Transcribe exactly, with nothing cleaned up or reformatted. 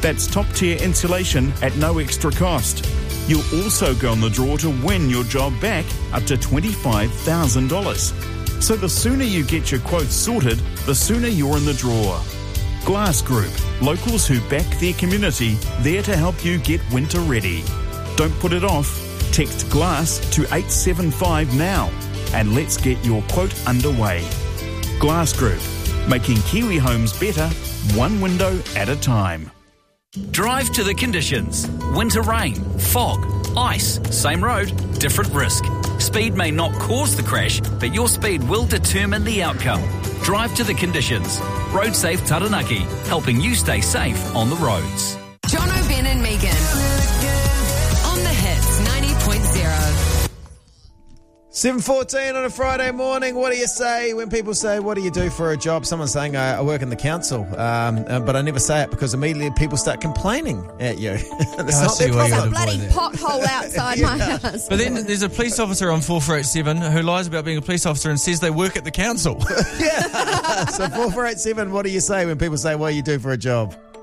That's top-tier insulation at no extra cost. You'll also go in the draw to win your job back up to twenty-five thousand dollars. So the sooner you get your quotes sorted, the sooner you're in the draw. Glass Group, locals who back their community, there to help you get winter ready. Don't put it off. Text GLASS to eight seven five now and let's get your quote underway. Glass Group, making Kiwi homes better, one window at a time. Drive to the conditions. Winter rain, fog, ice, same road, different risk. Speed may not cause the crash, but your speed will determine the outcome. Drive to the conditions. Road Safe Taranaki, helping you stay safe on the roads. John O'Ben and Megan on the Hits ninety point oh. seven fourteen on a Friday morning. What do you say when people say, what do you do for a job? Someone's saying, I, I work in the council, um, uh, but I never say it because immediately people start complaining at you. That's I not see their where problem. you're Bloody there. pothole outside my house. But then there's a police officer on four four eight seven who lies about being a police officer and says they work at the council. Yeah. So four four eight seven, what do you say when people say, what do you do for a job?